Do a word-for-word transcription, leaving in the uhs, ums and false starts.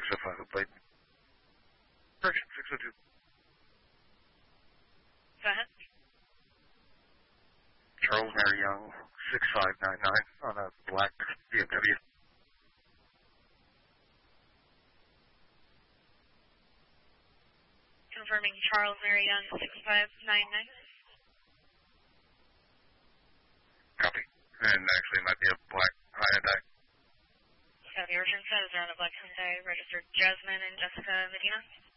six oh five, plate. Correction, six oh two. Go ahead. Charles Mary Young, six five nine nine, on a black B M W. Confirming Charles Mary Young, six five nine nine. Copy. And actually it might be a black Hyundai. Copy, return set is around a black Hyundai, registered Jasmine and Jessica Medina.